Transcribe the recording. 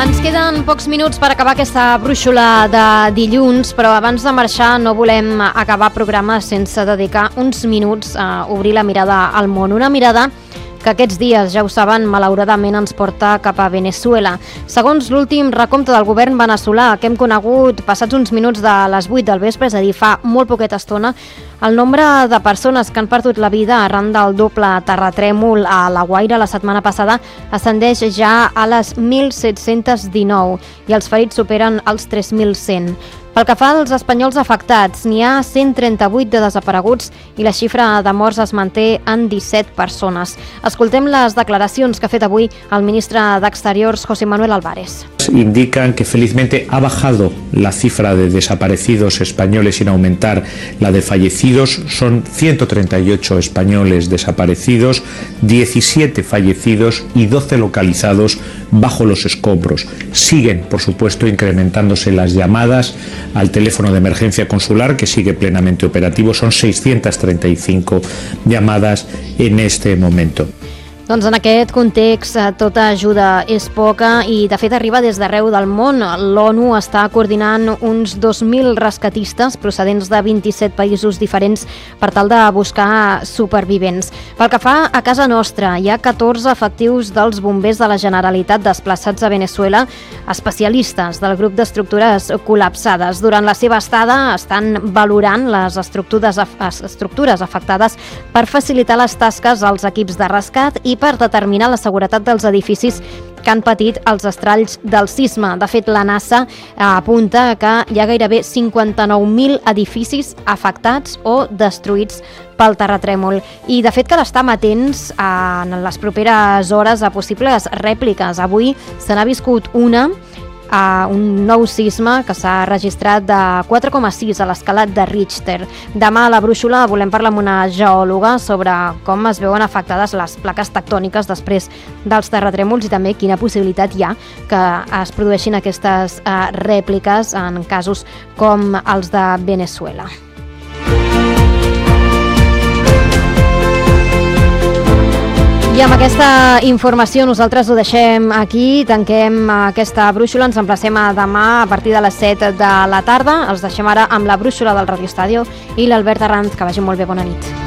Ens queden pocs minuts per acabar aquesta brúixola de dilluns, però abans de marxar no volem acabar programa sense dedicar uns minuts a obrir la mirada al món. Una mirada que aquests dies, ja ho saben, malauradament ens porta cap a Veneçuela. Segons l'últim recompte del govern veneçolà que hem conegut passats uns minuts de les 8 del vespre, és a dir, fa molt poqueta estona, el nombre de persones que han perdut la vida arran del doble terratrèmol a La Guaira la setmana passada ascendeix ja a les 1.719 i els ferits superen els 3.100. Pel que fa als espanyols afectats, n'hi ha 138 de desapareguts i la xifra de morts es manté en 17 persones. Escoltem les declaracions que ha fet avui el ministre d'Exteriors, José Manuel Álvarez. Indican que felizmente ha bajado la cifra de desaparecidos españoles sin aumentar la de fallecidos. Son 138 españoles desaparecidos, 17 fallecidos y 12 localizados bajo los escombros. Siguen, por supuesto, incrementándose las llamadas al teléfono de emergencia consular, que sigue plenamente operativo. Son 635 llamadas en este momento. Doncs en aquest context tota ajuda és poca i de fet arriba des d'arreu del món. L'ONU està coordinant uns 2.000 rescatistes procedents de 27 països diferents per tal de buscar supervivents. Pel que fa a casa nostra, hi ha 14 efectius dels bombers de la Generalitat desplaçats a Veneçuela, especialistes del grup d'estructures col·lapsades. Durant la seva estada estan valorant les estructures afectades per facilitar les tasques als equips de rescat i per determinar la seguretat dels edificis que han patit els estralls del sisme. De fet, la NASA apunta que hi ha gairebé 59.000 edificis afectats o destruïts pel terratrèmol. I, de fet, cal estar amatents en les properes hores a possibles rèpliques. Avui se n'ha viscut un nou sisme que s'ha registrat de 4,6 a l'escala de Richter. Demà a la brúixola volem parlar amb una geòloga sobre com es veuen afectades les plaques tectòniques després dels terratrèmols i també quina possibilitat hi ha que es produeixin aquestes rèpliques en casos com els de Veneçuela. I amb aquesta informació nosaltres ho deixem aquí, tanquem aquesta brúixola, ens emplacem a demà a partir de les 7 de la tarda. Els deixem ara amb la brúixola del Radio Estadio i l'Albert Arranz, que vagi molt bé, bona nit.